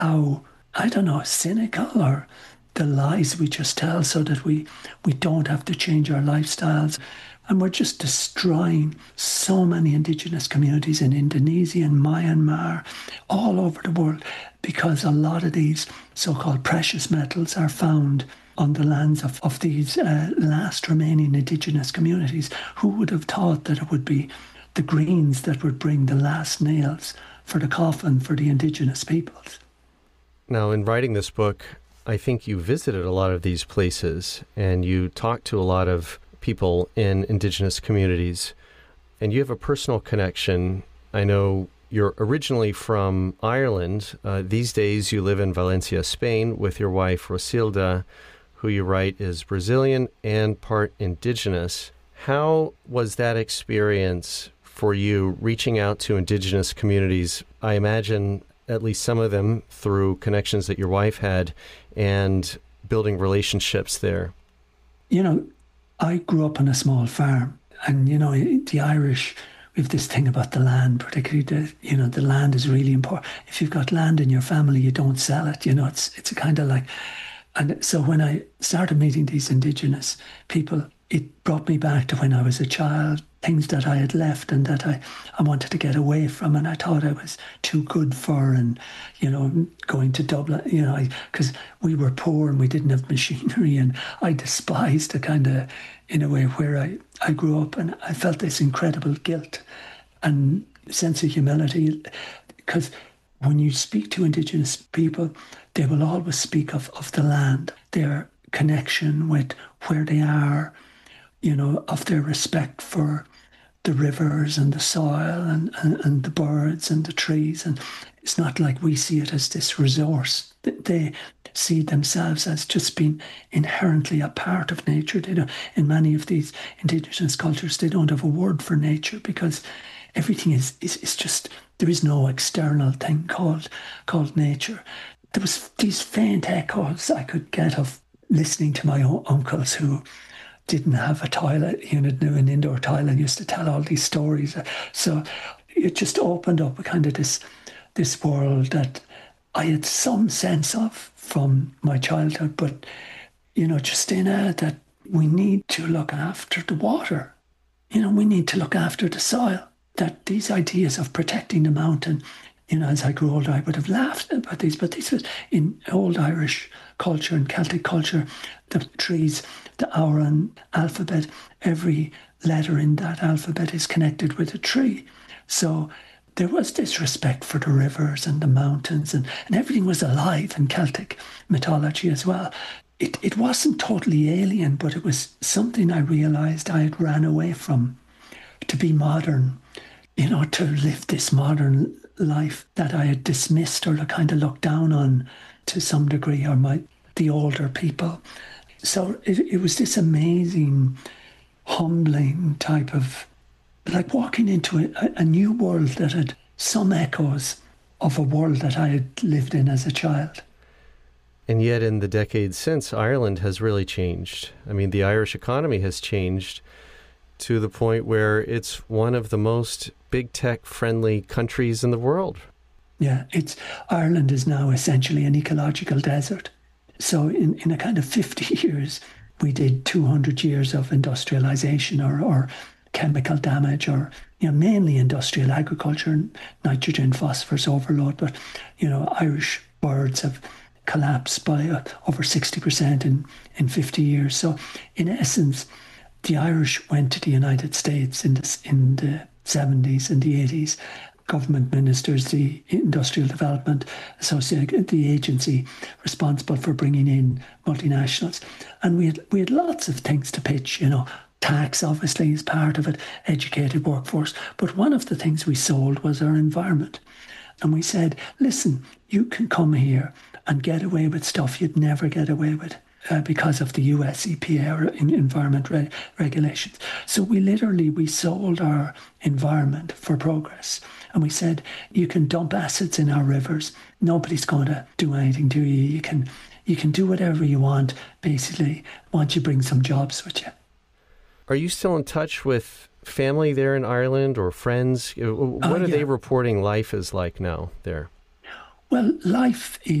how, I don't know, cynical or the lies we just tell so that we don't have to change our lifestyles. And we're just destroying so many indigenous communities in Indonesia and Myanmar, all over the world, because a lot of these so-called precious metals are found on the lands of these last remaining indigenous communities. Who would have thought that it would be the Greens that would bring the last nails for the coffin for the indigenous peoples? Now, in writing this book, I think you visited a lot of these places and you talked to a lot of people in indigenous communities, and you have a personal connection. I know you're originally from Ireland. These days you live in Valencia, Spain, with your wife, Rosilda, who you write is Brazilian and part indigenous. How was that experience for you reaching out to indigenous communities? I imagine at least some of them through connections that your wife had and building relationships there. You know, I grew up on a small farm, and the Irish, we have this thing about the land, particularly the land is really important. If you've got land in your family, you don't sell it. It's a kind of like, and so when I started meeting these indigenous people, it brought me back to when I was a child, things that I had left and that I wanted to get away from, and I thought I was too good for, and going to Dublin, because we were poor and we didn't have machinery, and I despised the kind of, in a way, where I grew up, and I felt this incredible guilt and sense of humility, because when you speak to indigenous people, they will always speak of the land, their connection with where they are, of their respect for the rivers and the soil and the birds and the trees. And it's not like we see it as this resource. They see themselves as just being inherently a part of nature. They don't, in many of these indigenous cultures, they don't have a word for nature because everything is just, there is no external thing called nature. There was these faint echoes I could get of listening to my own uncles who didn't have a toilet, knew an indoor toilet, used to tell all these stories. So it just opened up a kind of this world that I had some sense of from my childhood, but, just in that we need to look after the water. We need to look after the soil. That these ideas of protecting the mountain, as I grew older, I would have laughed about these, but this was in old Irish culture and Celtic culture, the trees, the Auran alphabet, every letter in that alphabet is connected with a tree. So there was this respect for the rivers and the mountains, and everything was alive in Celtic mythology as well. It wasn't totally alien, but it was something I realised I had ran away from, to be modern, to live this modern life that I had dismissed or kind of looked down on to some degree, or the older people. So it was this amazing, humbling type of, like walking into a new world that had some echoes of a world that I had lived in as a child. And yet in the decades since, Ireland has really changed. I mean, the Irish economy has changed to the point where it's one of the most big tech friendly countries in the world. Yeah, Ireland is now essentially an ecological desert. So in a kind of 50 years, we did 200 years of industrialization or chemical damage, or mainly industrial agriculture and nitrogen, phosphorus overload. But Irish birds have collapsed by over 60% in 50 years. So in essence, the Irish went to the United States in the 70s and the 80s. Government ministers, the Industrial Development Association, the agency responsible for bringing in multinationals. And we had lots of things to pitch, tax obviously is part of it, educated workforce. But one of the things we sold was our environment. And we said, listen, you can come here and get away with stuff you'd never get away with because of the US EPA or environment regulations. So we sold our environment for progress. And we said, you can dump acids in our rivers. Nobody's going to do anything to you. You can do whatever you want, basically, once you bring some jobs with you. Are you still in touch with family there in Ireland or friends? What are they reporting life is like now there? Well, life